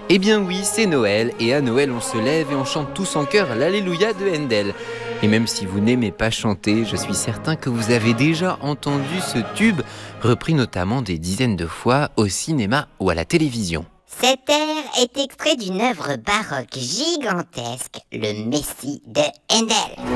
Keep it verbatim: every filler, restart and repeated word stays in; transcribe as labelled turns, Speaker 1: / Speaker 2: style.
Speaker 1: Eh bien oui, c'est Noël, et à Noël on se lève et on chante tous en chœur l'Alléluia de Handel. Et même si vous n'aimez pas chanter, je suis certain que vous avez déjà entendu ce tube, repris notamment des dizaines de fois au cinéma ou à la télévision.
Speaker 2: Cet air est extrait d'une œuvre baroque gigantesque, le Messie de Handel.